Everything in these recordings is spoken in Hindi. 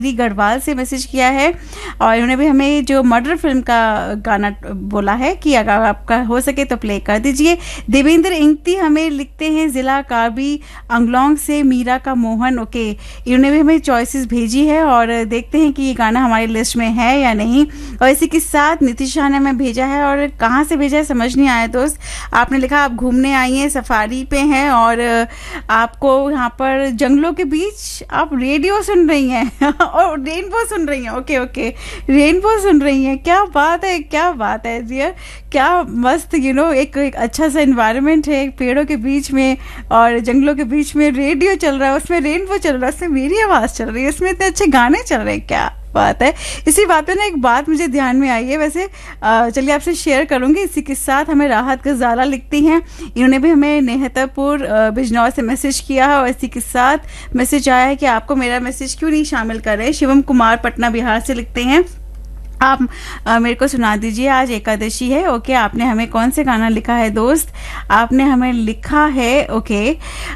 गढ़वाल से मैसेज किया है और इन्होंने भी हमें जो मर्डर फिल्म का गाना बोला है कि अगर आपका हो सके तो प्ले कर दीजिए। देवेंद्र इंगती हमें लिखते हैं जिला कार्बी अंगलोंग से, मीरा का मोहन। ओके, इन्होंने भी हमें चॉइसेस भेजी है और देखते हैं कि ये गाना हमारी लिस्ट में है या नहीं। और इसी के साथ नितिशा ने हमें भेजा है और कहाँ से भेजा है समझ नहीं आया दोस्त। आपने लिखा आप घूमने आई हैं, सफारी पे हैं और आपको यहाँ पर जंगलों के बीच आप रेडियो सुन रही हैं और रेनबो सुन रही हैं। ओके ओके, रेनबो सुन रही हैं, क्या बात है, क्या बात है डियर, क्या मस्त एक अच्छा सा इन्वायरमेंट है पेड़ों के बीच में और जंगलों के बीच में, रेडियो चल रहा है, उसमें रेनबो चल रहा है, उसमें मेरी आवाज़ चल रही है, इसमें इतने अच्छे गाने चल रहे हैं, क्या बात है। इसी बात पे ना एक बात मुझे ध्यान में आई है, वैसे चलिए आपसे शेयर करूंगी। इसी के साथ हमें राहत गजाला लिखती हैं, इन्होंने भी हमें नेहतापुर बिजनौर से मैसेज किया है और इसी के साथ मैसेज आया है कि आपको मेरा मैसेज क्यों नहीं शामिल कर रहे। शिवम कुमार पटना बिहार से लिखते हैं आप मेरे को सुना दीजिए, आज एकादशी है। ओके, आपने हमें कौन से गाना लिखा है दोस्त, आपने हमें लिखा है ओके।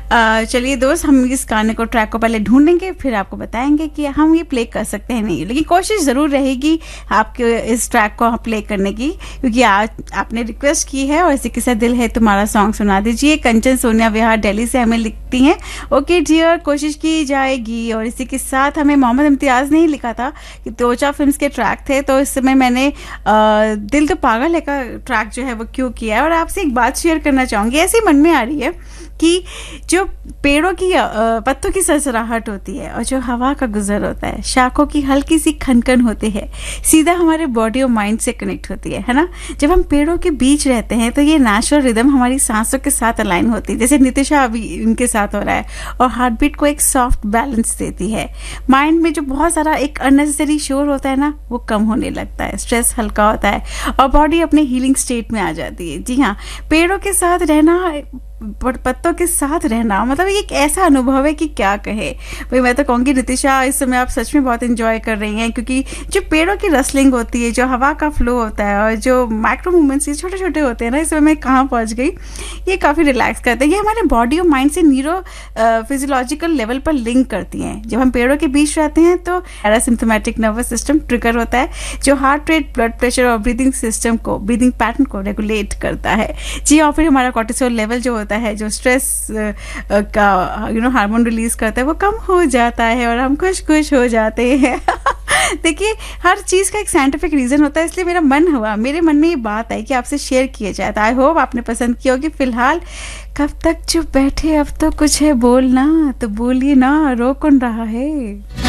चलिए दोस्त, हम इस गाने को ट्रैक को पहले ढूंढेंगे फिर आपको बताएंगे कि हम ये प्ले कर सकते हैं नहीं, लेकिन कोशिश ज़रूर रहेगी आपके इस ट्रैक को प्ले करने की, क्योंकि आज आपने रिक्वेस्ट की है। और इसी के साथ दिल है तुम्हारा सॉन्ग सुना दीजिए। कंचन सोनिया विहार दिल्ली से हमें लिखती हैं ओके डियर, कोशिश की जाएगी। और इसी के साथ हमें मोहम्मद इम्तियाज़ ने ही लिखा था कि तोचा फिल्म के ट्रैक थे, तो इस समय मैंने दिल तो पागल है का ट्रैक जो है वो क्यों किया है। और आपसे एक बात शेयर करना चाहूँगी, ऐसी मन में आ रही है कि जो पेड़ों की पत्तों की सरसराहट होती है और जो हवा का गुजर होता है, शाखों की हल्की सी खनखन होती है, सीधा हमारे बॉडी और माइंड से कनेक्ट होती है ना। जब हम पेड़ों के बीच रहते हैं तो ये नेचुरल रिदम हमारी सांसों के साथ अलाइन होती है, जैसे नितिशा अभी इनके साथ हो रहा है, और हार्ट बीट को एक सॉफ्ट बैलेंस देती है। माइंड में जो बहुत सारा एक अननेसेसरी शोर होता है ना, वो कम होने लगता है, स्ट्रेस हल्का होता है और बॉडी अपने हीलिंग स्टेट में आ जाती है। जी हाँ, पेड़ों के साथ रहना, पत्तों के साथ रहना, मतलब ये एक ऐसा अनुभव है कि क्या कहे भाई। मैं तो कहूँगी नितिशा, इस समय आप सच में बहुत एंजॉय कर रही हैं, क्योंकि जो पेड़ों की रसलिंग होती है, जो हवा का फ्लो होता है और जो माइक्रो मूवमेंट्स ये छोटे छोटे होते हैं ना, इस समय मैं कहाँ पहुँच गई, ये काफ़ी रिलैक्स करते हैं। ये हमारे बॉडी और माइंड से न्यूरो फिजियोलॉजिकल लेवल पर लिंक करती हैं। जब हम पेड़ों के बीच रहते हैं तो पैरासिम्पथेटिक नर्वस सिस्टम ट्रिगर होता है, जो हार्ट रेट, ब्लड प्रेशर और ब्रीदिंग सिस्टम को, ब्रीदिंग पैटर्न को रेगुलेट करता है। जी, और फिर हमारा कॉर्टिसोल लेवल जो होता है, जो स्ट्रेस का हार्मोन रिलीज करता है, वो कम हो जाता है और हम खुश खुश हो जाते हैं। देखिए, हर चीज़ का एक साइंटिफिक रीज़न होता है, इसलिए मेरे मन में ये बात आई कि आपसे शेयर किया जाए। तो आई होप आपने पसंद किया होगी। फिलहाल कब तक चुप बैठे, अब तो कुछ है बोलना, तो बोलिए ना, रो कौन रहा है।